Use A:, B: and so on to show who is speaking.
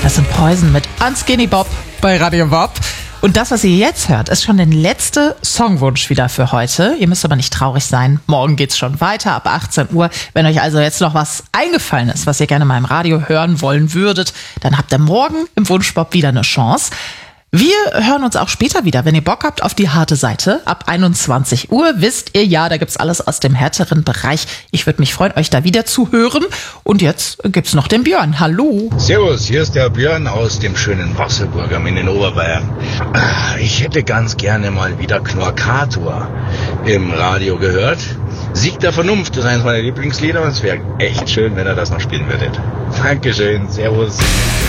A: Das sind Poison mit Unskinny Bob bei Radio Bob. Und das, was ihr jetzt hört, ist schon der letzte Songwunsch wieder für heute. Ihr müsst aber nicht traurig sein. Morgen geht's schon weiter ab 18 Uhr. Wenn euch also jetzt noch was eingefallen ist, was ihr gerne mal im Radio hören wollen würdet, dann habt ihr morgen im Wunschbob wieder eine Chance. Wir hören uns auch später wieder, wenn ihr Bock habt auf die harte Seite. Ab 21 Uhr wisst ihr ja, da gibt's alles aus dem härteren Bereich. Ich würde mich freuen, euch da wieder zu hören. Und jetzt gibt's noch den Björn. Hallo.
B: Servus, hier ist der Björn aus dem schönen Wasserburg am Inn in Oberbayern. Ich hätte ganz gerne mal wieder Knorkator im Radio gehört. Sieg der Vernunft ist eines meiner Lieblingslieder und es wäre echt schön, wenn er das noch spielen würdet. Dankeschön, servus.